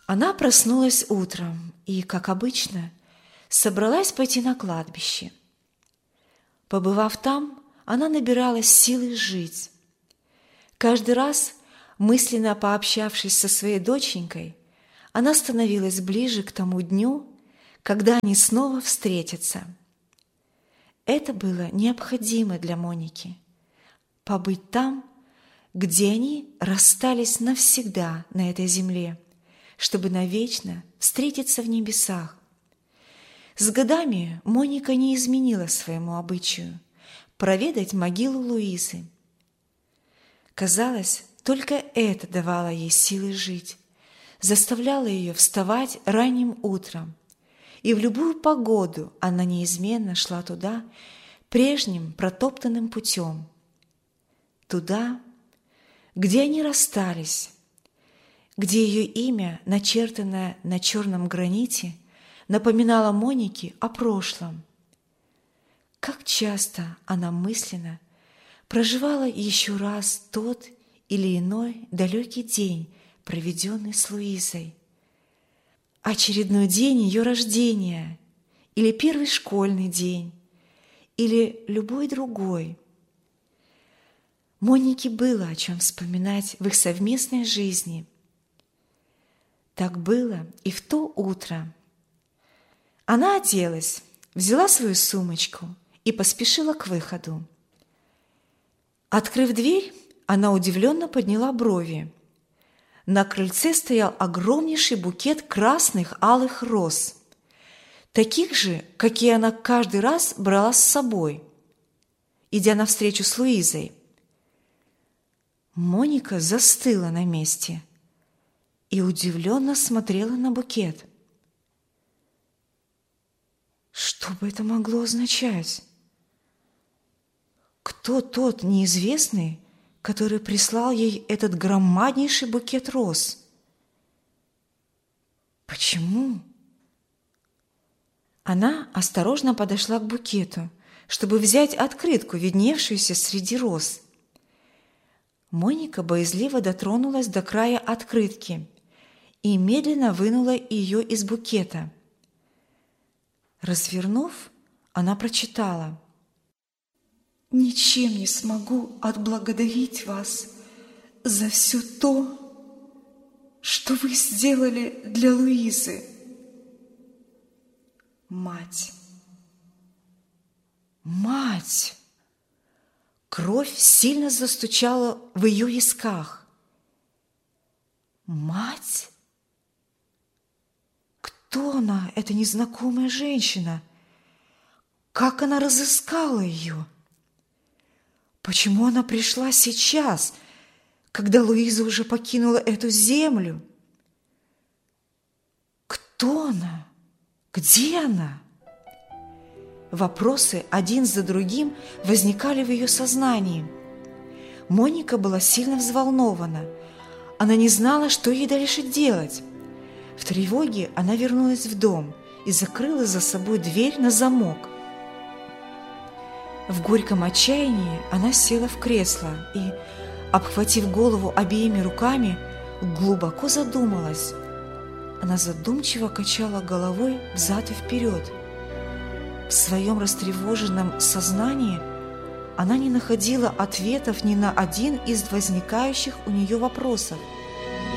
Она проснулась утром и, как обычно, собралась пойти на кладбище. Побывав там, она набиралась силы жить. Каждый раз, мысленно пообщавшись со своей доченькой, она становилась ближе к тому дню, когда они снова встретятся. Это было необходимо для Моники – побыть там, где они расстались навсегда на этой земле, чтобы навечно встретиться в небесах. С годами Моника не изменила своему обычаю проведать могилу Луизы. Казалось, только это давало ей силы жить, заставляло ее вставать ранним утром, и в любую погоду она неизменно шла туда прежним протоптанным путем. Туда, где они расстались, где ее имя, начертанное на черном граните, напоминало Монике о прошлом. Как часто она мысленно проживала еще раз тот или иной далекий день, проведенный с Луизой. Очередной день ее рождения, или первый школьный день, или любой другой. Монике было о чем вспоминать в их совместной жизни. Так было и в то утро. Она оделась, взяла свою сумочку и поспешила к выходу. Открыв дверь, она удивленно подняла брови. На крыльце стоял огромнейший букет красных алых роз, таких же, какие она каждый раз брала с собой, идя навстречу с Луизой. Моника застыла на месте и удивленно смотрела на букет. Что бы это могло означать? Кто тот неизвестный, который прислал ей этот громаднейший букет роз? Почему? Она осторожно подошла к букету, чтобы взять открытку, видневшуюся среди роз. Моника боязливо дотронулась до края открытки и медленно вынула ее из букета. Развернув, она прочитала: «Ничем не смогу отблагодарить вас за все то, что вы сделали для Луизы. Мать». Мать! Кровь сильно застучала в ее висках. Мать? Кто она, эта незнакомая женщина? Как она разыскала ее? Почему она пришла сейчас, когда Луиза уже покинула эту землю? Кто она? Где она? Вопросы один за другим возникали в ее сознании. Моника была сильно взволнована. Она не знала, что ей дальше делать. В тревоге она вернулась в дом и закрыла за собой дверь на замок. В горьком отчаянии она села в кресло и, обхватив голову обеими руками, глубоко задумалась. Она задумчиво качала головой взад и вперед. В своем растревоженном сознании она не находила ответов ни на один из возникающих у нее вопросов.